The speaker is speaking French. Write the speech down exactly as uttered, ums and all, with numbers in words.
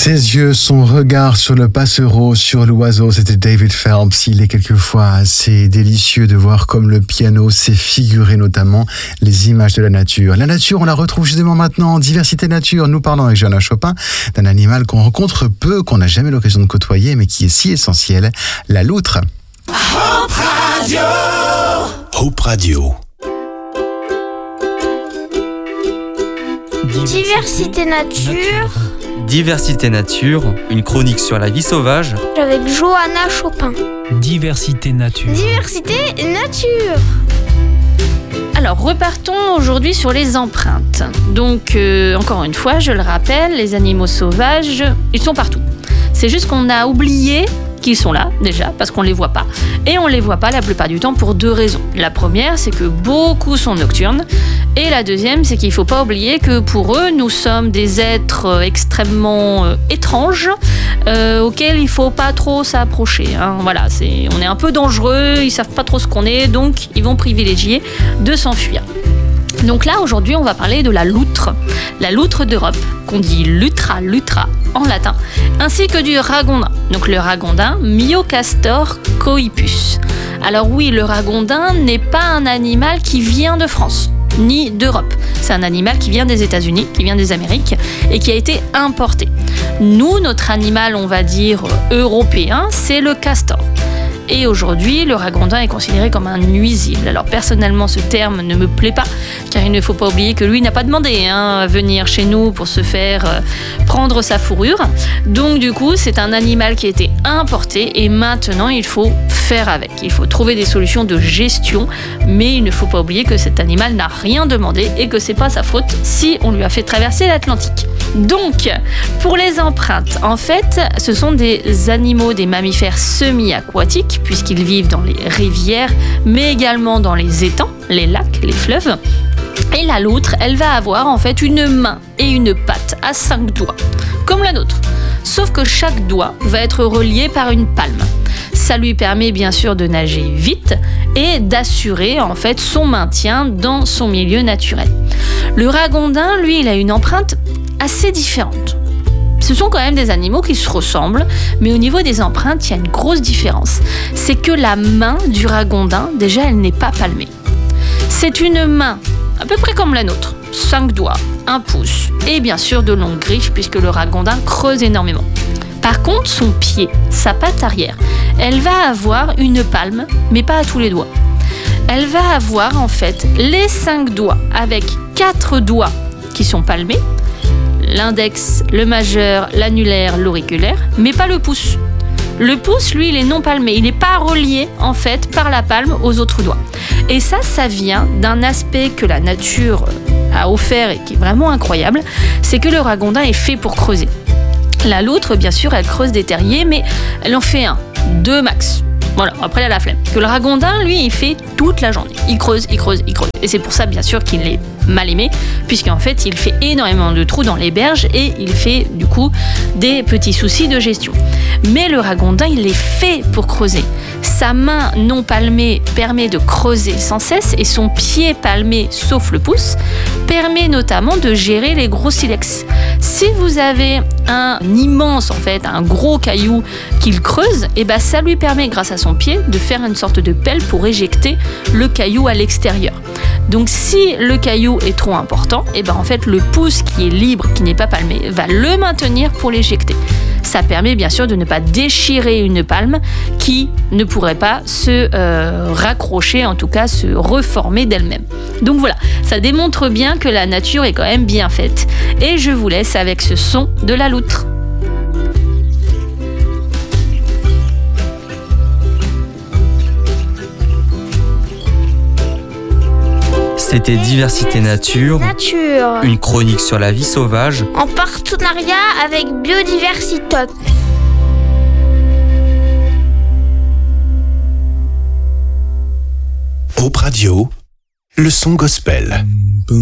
Ses yeux, son regard sur le passereau, sur l'oiseau, c'était David Phelps. Il est quelquefois assez délicieux de voir comme le piano s'est figuré notamment les images de la nature. La nature, on la retrouve justement maintenant en Diversité Nature. Nous parlons avec Johanna Chopin d'un animal qu'on rencontre peu, qu'on n'a jamais l'occasion de côtoyer, mais qui est si essentiel, la loutre. Hope Radio. Hope Radio. Diversité Nature. Diversité Nature, une chronique sur la vie sauvage. Avec Johanna Chopin. Diversité Nature. Diversité Nature. Alors, repartons aujourd'hui sur les empreintes. Donc, euh, encore une fois, je le rappelle, les animaux sauvages, ils sont partout. C'est juste qu'on a oublié qu'ils sont là, déjà, parce qu'on ne les voit pas. Et on ne les voit pas la plupart du temps pour deux raisons. La première, c'est que beaucoup sont nocturnes. Et la deuxième, c'est qu'il ne faut pas oublier que pour eux, nous sommes des êtres extrêmement euh, étranges, euh, auxquels il ne faut pas trop s'approcher. Hein. Voilà, c'est, on est un peu dangereux, ils ne savent pas trop ce qu'on est, donc ils vont privilégier de s'enfuir. Donc là, aujourd'hui, on va parler de la loutre, la loutre d'Europe, qu'on dit lutra, lutra en latin, ainsi que du ragondin. Donc le ragondin, Myocastor coipus. Alors oui, le ragondin n'est pas un animal qui vient de France, ni d'Europe. C'est un animal qui vient des États-Unis, qui vient des Amériques et qui a été importé. Nous, notre animal, on va dire européen, c'est le castor. Et aujourd'hui, le ragondin est considéré comme un nuisible. Alors personnellement, ce terme ne me plaît pas, car il ne faut pas oublier que lui n'a pas demandé hein, à venir chez nous pour se faire euh, prendre sa fourrure. Donc du coup, c'est un animal qui a été importé et maintenant il faut faire avec. Il faut trouver des solutions de gestion, mais il ne faut pas oublier que cet animal n'a rien demandé et que c'est pas sa faute si on lui a fait traverser l'Atlantique. Donc, pour les empreintes, en fait, ce sont des animaux, des mammifères semi-aquatiques, puisqu'ils vivent dans les rivières, mais également dans les étangs, les lacs, les fleuves. Et la loutre, elle va avoir en fait une main et une patte à cinq doigts, comme la nôtre. Sauf que chaque doigt va être relié par une palme. Ça lui permet bien sûr de nager vite et d'assurer en fait son maintien dans son milieu naturel. Le ragondin, lui, il a une empreinte assez différente. Ce sont quand même des animaux qui se ressemblent, mais au niveau des empreintes, il y a une grosse différence. C'est que la main du ragondin, déjà, elle n'est pas palmée. C'est une main à peu près comme la nôtre, cinq doigts, un pouce, et bien sûr de longues griffes, puisque le ragondin creuse énormément. Par contre, son pied, sa patte arrière, elle va avoir une palme, mais pas à tous les doigts. Elle va avoir en fait les cinq doigts avec quatre doigts qui sont palmés, l'index, le majeur, l'annulaire, l'auriculaire, mais pas le pouce. Le pouce, lui, il est non palmé, il n'est pas relié en fait par la palme aux autres doigts. Et ça, ça vient d'un aspect que la nature a offert et qui est vraiment incroyable, c'est que le ragondin est fait pour creuser. La loutre, bien sûr, elle creuse des terriers, mais elle en fait un, deux max. Voilà, après elle a la flemme. Que le ragondin, lui, il fait toute la journée. Il creuse, il creuse, il creuse. Et c'est pour ça, bien sûr, qu'il est mal aimé, puisqu'en fait, il fait énormément de trous dans les berges et il fait, du coup, des petits soucis de gestion. Mais le ragondin, il est fait pour creuser. Sa main non palmée permet de creuser sans cesse et son pied palmé, sauf le pouce, permet notamment de gérer les gros silex. Si vous avez un immense, en fait, un gros caillou qu'il creuse, et ben ça lui permet, grâce à son pied, de faire une sorte de pelle pour éjecter le caillou à l'extérieur. Donc si le caillou est trop important, et ben en fait le pouce qui est libre, qui n'est pas palmé, va le maintenir pour l'éjecter. Ça permet bien sûr de ne pas déchirer une palme qui ne pourrait pas se euh, raccrocher, en tout cas se reformer d'elle-même. Donc voilà, ça démontre bien que la nature est quand même bien faite. Et je vous laisse avec ce son de la loutre. C'était Diversité Nature, Nature. une chronique sur la vie sauvage, En partenariat avec Biodiversité. Hope Radio, le son gospel.